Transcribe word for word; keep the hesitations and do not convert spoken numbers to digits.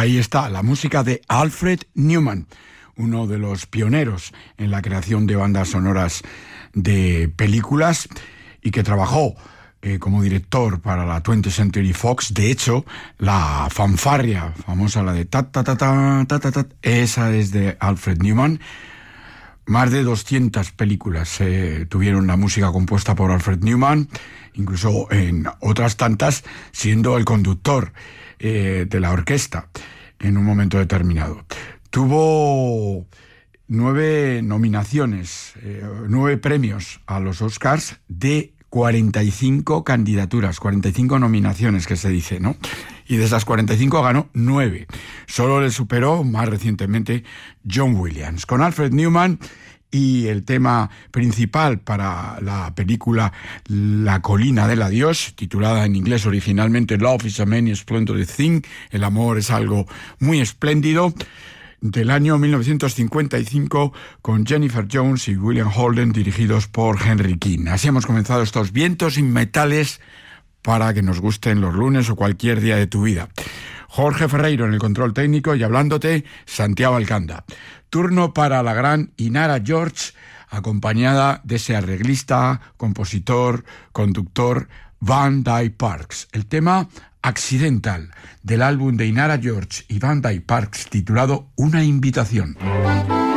Ahí está la música de Alfred Newman, uno de los pioneros en la creación de bandas sonoras de películas y que trabajó eh, como director para la twentieth Century Fox. De hecho, la fanfarria famosa, la de ta ta ta ta ta ta ta, esa es de Alfred Newman. Más de doscientas películas eh, tuvieron la música compuesta por Alfred Newman, incluso en otras tantas siendo el conductor eh, de la orquesta en un momento determinado. Tuvo nueve nominaciones, eh, nueve premios a los Oscars de cuarenta y cinco candidaturas, cuarenta y cinco nominaciones que se dice, ¿no? Y de esas cuarenta y cinco ganó nueve. Solo le superó más recientemente John Williams. Con Alfred Newman y el tema principal para la película La colina del adiós, titulada en inglés originalmente Love is a Many Splendid Thing, el amor es algo muy espléndido, del año mil novecientos cincuenta y cinco, con Jennifer Jones y William Holden, dirigidos por Henry King. Así hemos comenzado estos vientos y metales para que nos gusten los lunes o cualquier día de tu vida. Jorge Ferreiro en el control técnico y hablándote, Santiago Alcanda. Turno para la gran Inara George, acompañada de ese arreglista, compositor, conductor, Van Dyke Parks. El tema Accidental, del álbum de Inara George y Van Dyke Parks, titulado Una invitación.